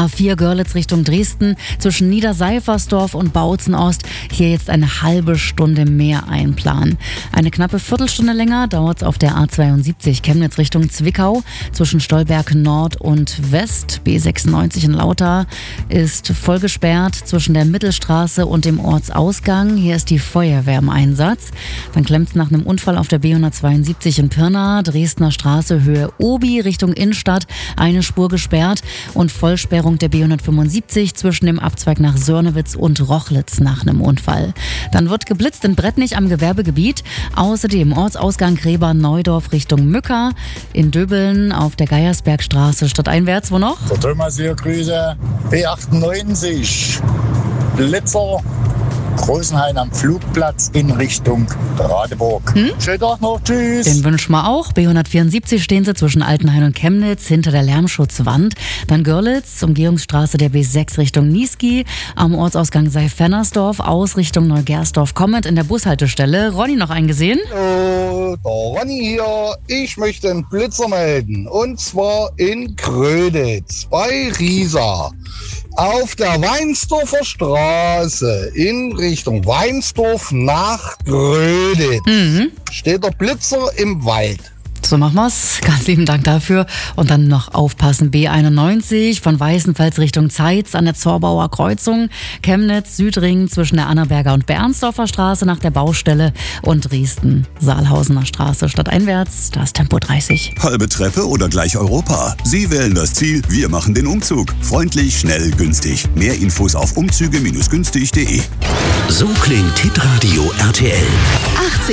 A4 Görlitz Richtung Dresden zwischen Niederseifersdorf und Bautzen-Ost. Hier jetzt eine halbe Stunde mehr einplanen. Eine knappe Viertelstunde länger dauert es auf der A72 Chemnitz Richtung Zwickau zwischen Stolberg Nord und West. B96 in Lauter ist voll gesperrt zwischen der Mittelstraße und dem Ortsausgang. Hier ist die Feuerwehr im Einsatz. Dann klemmt es nach einem Unfall auf der B172 in Pirna, Dresdner Straße Höhe Obi Richtung Innenstadt. Eine Spur gesperrt und Vollsperrung der B175 zwischen dem Abzweig nach Sörnewitz und Rochlitz nach einem Unfall. Dann wird geblitzt in Brettnich am Gewerbegebiet. Außerdem Ortsausgang Gräber-Neudorf Richtung Mücker. In Döbeln auf der Geiersbergstraße stadteinwärts. Wo noch? Der Thomas hier, Grüße. B98. Blitzer. Großenhain am Flugplatz in Richtung Radeburg. Schönen Tag noch, tschüss. Den wünschen wir auch. B174 stehen sie zwischen Altenhain und Chemnitz hinter der Lärmschutzwand. Dann Görlitz, Umgehungsstraße der B6 Richtung Niesky. Am Ortsausgang Seifernersdorf aus Richtung Neugersdorf kommend in der Bushaltestelle. Ronny noch eingesehen? Hallo, der Ronny hier. Ich möchte einen Blitzer melden. Und zwar in Gröditz bei Riesa. Auf der Weinsdorfer Straße in Richtung Weinsdorf nach Gröditz steht der Blitzer im Wald. So machen wir's. Ganz lieben Dank dafür. Und dann noch aufpassen. B91 von Weißenfels Richtung Zeitz an der Zorbauer Kreuzung. Chemnitz, Südring zwischen der Annaberger und Bernsdorfer Straße nach der Baustelle. Und Dresden, Saalhausener Straße stadteinwärts. Da ist Tempo 30. Halbe Treppe oder gleich Europa? Sie wählen das Ziel, wir machen den Umzug. Freundlich, schnell, günstig. Mehr Infos auf umzüge-günstig.de. So klingt Hitradio RTL. 80